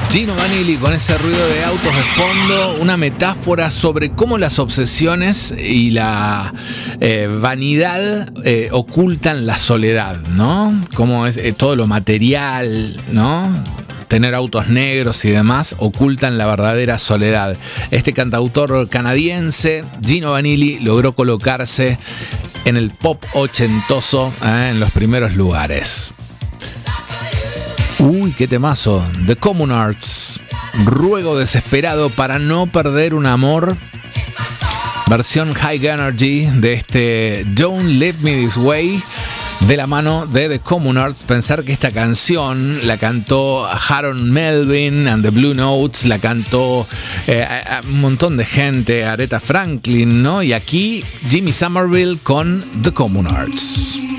Gino Vanilli con ese ruido de autos de fondo, una metáfora sobre cómo las obsesiones y la vanidad ocultan la soledad, ¿no? Cómo es todo lo material, ¿no? Tener autos negros y demás ocultan la verdadera soledad. Este cantautor canadiense, Gino Vanilli, logró colocarse en el pop ochentoso, en los primeros lugares. Uy, qué temazo. The Communards, ruego desesperado para no perder un amor. Versión High Energy de este Don't Leave Me This Way, de la mano de The Communards. Pensar que esta canción la cantó Harold Melvin and the Blue Notes, la cantó a un montón de gente, Aretha Franklin, ¿no? Y aquí Jimmy Somerville con The Communards.